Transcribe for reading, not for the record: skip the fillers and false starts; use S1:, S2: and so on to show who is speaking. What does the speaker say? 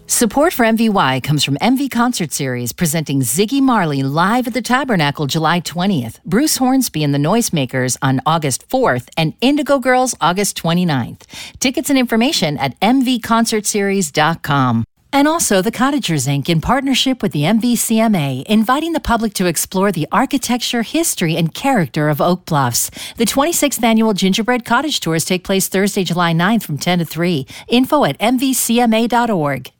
S1: Support for MVY comes from MV Concert Series, presenting Ziggy Marley live at the Tabernacle July 20th, Bruce Hornsby and the Noisemakers on August 4th, and Indigo Girls August 29th. Tickets and information at mvconcertseries.com. And also the Cottagers Inc. in partnership with the MVCMA, inviting the public to explore the architecture, history, and character of Oak Bluffs. The 26th annual Gingerbread Cottage Tours take place Thursday, July 9th from 10 to 3. Info at mvcma.org.